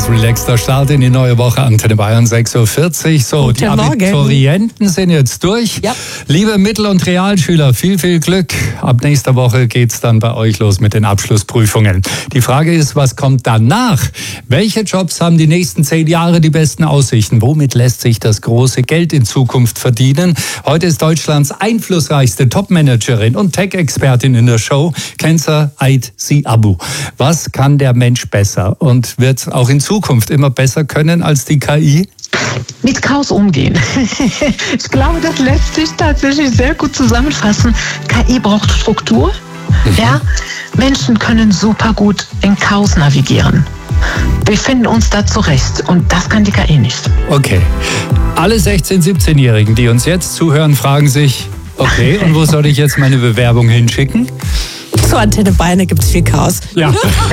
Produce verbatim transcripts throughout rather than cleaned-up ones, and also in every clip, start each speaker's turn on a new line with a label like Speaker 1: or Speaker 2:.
Speaker 1: ganz relaxter Start in die neue Woche. Antenne Bayern sechs Uhr vierzig. So,
Speaker 2: Guten
Speaker 1: die Abiturienten sind jetzt durch.
Speaker 2: Ja.
Speaker 1: Liebe Mittel- und Realschüler, viel, viel Glück. Ab nächster Woche geht's dann bei euch los mit den Abschlussprüfungen. Die Frage ist, was kommt danach? Welche Jobs haben die nächsten zehn Jahre die besten Aussichten? Womit lässt sich das große Geld in Zukunft verdienen? Heute ist Deutschlands einflussreichste Topmanagerin und Tech-Expertin in der Show, Kenza Ait Siabu. Was kann der Mensch besser und wird auch in Zukunft immer besser können als die K I?
Speaker 3: Mit Chaos umgehen. Ich glaube, das lässt sich tatsächlich sehr gut zusammenfassen. K I braucht Struktur. Mhm. Ja? Menschen können super gut in Chaos navigieren. Wir finden uns da zurecht und das kann die K I nicht.
Speaker 1: Okay. Alle sechzehn-, siebzehnjährigen, die uns jetzt zuhören, fragen sich, okay, und wo soll ich jetzt meine Bewerbung hinschicken?
Speaker 2: Zur Antenne Bayern gibt es viel Chaos.
Speaker 1: Ja.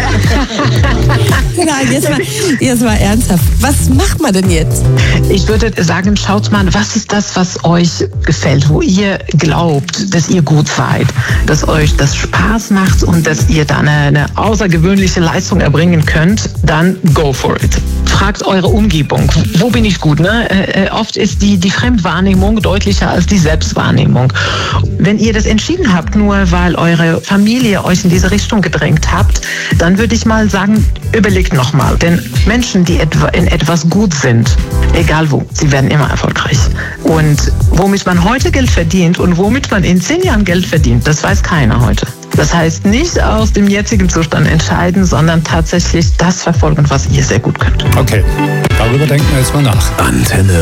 Speaker 2: Nein, jetzt mal, jetzt mal ernsthaft. Was macht man denn jetzt?
Speaker 3: Ich würde sagen, schaut mal, was ist das, was euch gefällt, wo ihr glaubt, dass ihr gut seid, dass euch das Spaß macht und dass ihr da eine, eine außergewöhnliche Leistung erbringen könnt, dann go for it. Fragt eure Umgebung, wo bin ich gut? Ne? Äh, oft ist die, die Fremdwahrnehmung deutlicher als die Selbstwahrnehmung. Wenn ihr das entschieden habt, nur weil eure Familie euch in diese Richtung gedrängt habt, dann würde ich mal sagen, überlegt nochmal. Denn Menschen, die etwa in etwas gut sind, egal wo, sie werden immer erfolgreich. Und womit man heute Geld verdient und womit man in zehn Jahren Geld verdient, das weiß keiner heute. Das heißt, nicht aus dem jetzigen Zustand entscheiden, sondern tatsächlich das verfolgen, was ihr sehr gut könnt.
Speaker 1: Okay, darüber denken wir jetzt mal nach.
Speaker 4: Antenne